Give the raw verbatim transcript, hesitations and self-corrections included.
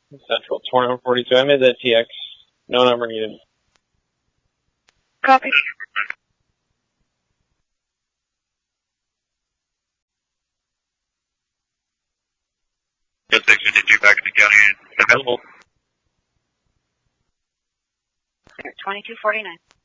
Central twenty-one forty-two. I made that T X. No number needed. Copy. Good six fifty-two back in the county available. twenty-two forty-nine.